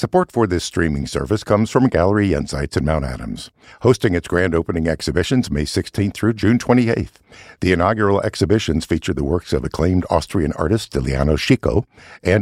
Support for this streaming service comes from Gallery Insights in Mount Adams, hosting its grand opening exhibitions May 16th through June 28th. The inaugural exhibitions feature the works of acclaimed Austrian artist Liliano Chico and